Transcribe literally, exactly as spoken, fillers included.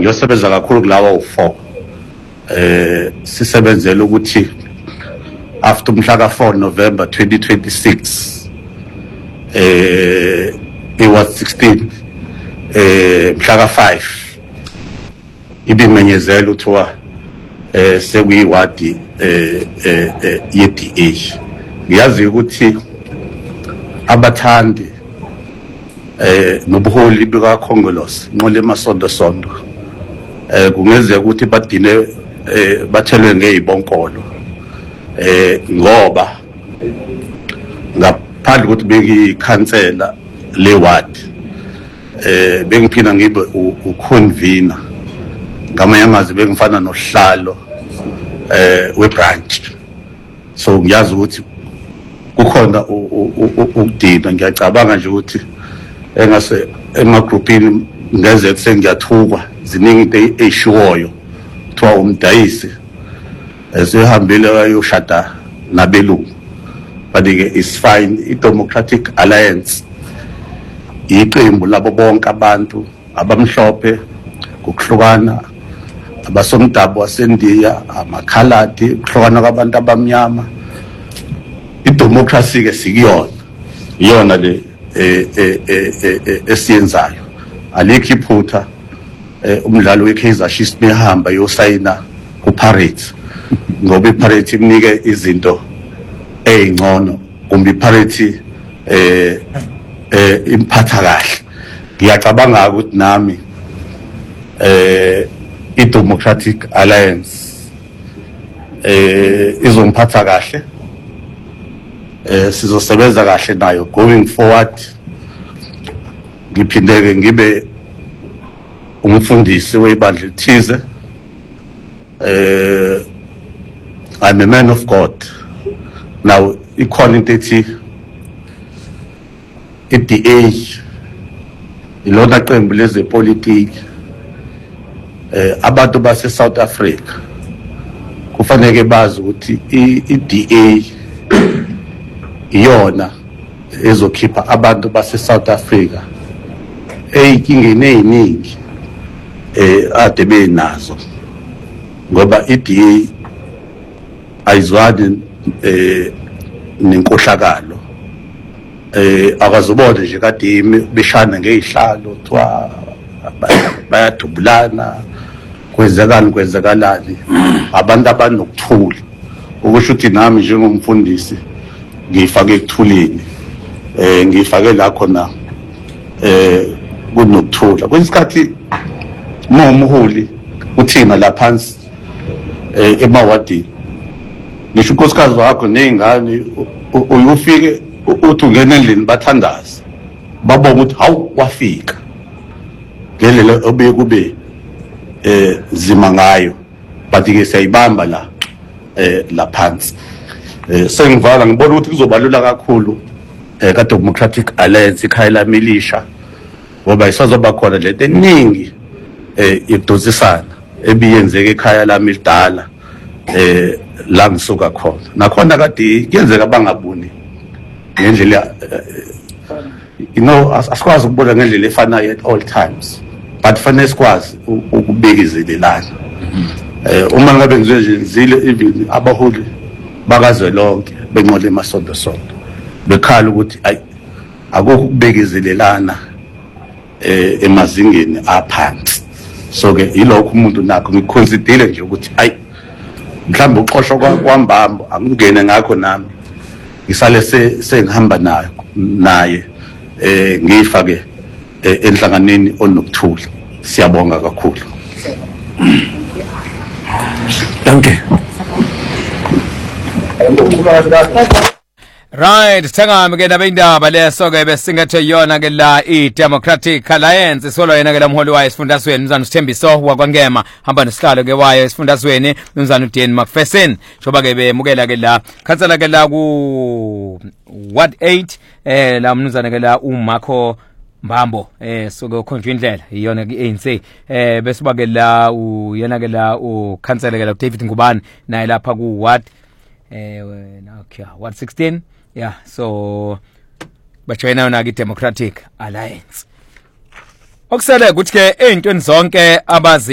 ngiyosebenza kakhulu kulawa u-four eh sisebenzele ukuthi after umhla ka four November twenty twenty-six eh it was sixteen eh mhla ka five ibimenyezela uthiwa eh sekuyiwadi eh eh ye-D A. Ngiyazi ukuthi abathandi eh nobuholi bika Khongolose nqole emasondo sondo eh kungenzeka ukuthi badine eh bathelwe ngezibonkolo eh ngoba ngaphandle ukuthi bengikhansela le ward eh bengiphina ngibe uconvener ngamanye amazwi bengifana nohlalo eh we branch. So ngiyazi ukuthi kukhona ukudina. Ngiyacabanga nje ukuthi engase emagroupini ngeze kuse ngiyathukwa ziningi into eyishiwoyo kuthiwa umdayisi esehambile ayoshada nabelungu. But ke is fine. I-Democratic Alliance iqembu labo bonke abantu abamhlophe ukuhlukana abasomdabu wasendiya amakhaladi ukuhlukana kwabantu abamnyama. I-democracy ke sikuyona iyona le esiyenzayo. Alikho iphutha umdlalo we-Kaizer Chiefs behamba yosayina ku-Pirates ngoba i-Pirates imnike izinto eyingcono kumbe i-Pirates eh eh imphatha kahle. Ngiyacabanga ukuthi nami eh i-Democratic Alliance eh izomphatha kahle. Eh sizosebenza kahle nayo going forward. Ngiphindeke ngibe umfundisi webandla lithize. eh I'm a man of God. Now ikhona into ethi i-D A ilona qembu lezepolitiki eh abantu base South Africa kufanele bazi ukuthi i-D A iyona ezokhipha abantu base South Africa eyinkingeni eziningi eh ade benazo ngoba i-D A ayizwani eh nenkohlakalo. Eh akazobona nje kade beshana ngezihlalo thwa bayadubulana kwenzekani kwenzekalani abantu abanokuthula ukusho ukuthi nami njengomfundisi ngifake ekuthuleni eh ngifake la khona eh kunokuthula kwesikhathi nomholi uthina la phansi eh emawadini ngisho unkosikazi wakho nezingane uyufike uthi ungena endlini bathandaza babonga ukuthi hawu wafika ngelela obuye kube eh zima ngayo but ke siyayibamba la eh la phansi. Eh sengivala ngibona ukuthi kuzobalula kakhulu eh ka Democratic Alliance ikhaya la milisha ngoba isazoba khona lento eningi eh yokudosisana ebiyenzeka ekhaya lami lidala eh la ngisuka khona nakhona kade kuyenzeka bangabuni ngendlela you know asikwazi ukubona ngendlela efanayo at all times but fanele sikwazi ukubekezelelana. Eh uma ngabe ngizenzile even abaholi bakazwe lonke benqole emasondo sondo bekhala ukuthi ay akukho ukubekezelelana eh emazingeni aphansi. So ke yilokho umuntu nakho ngiconsider nje ukuthi ay mhlawumbe uxoshwa kwambambo angingene ngakho nami ngisale sengihamba naye naye eh ngifake enhlanganeni onokuthula. Siyabonga kakhulu. Danke. Right, thangami ke nabendaba leso ke besingethe yona ke la i-Democratic Alliance solo yena ke lamholi wayo esifundazweni Mzansi Thembiso wakwangema hamba nesihlalo ke wayo esifundazweni Mzansi Deni Macpherson shoba ke bemukela ke la khansela ke la ku Ward eight eh la mnuzana ke la uMakho Mbambo eh soke ukhonjwe indlela iyona ke A N C eh bese ba ke la uyena ke la ukhansela ke la David Ngubane naye lapha ku Ward eh okay Ward sixteen. Yeah, so bajoyina yona ke Democratic Alliance. Okusele ukuthi ke ezintweni zonke abazi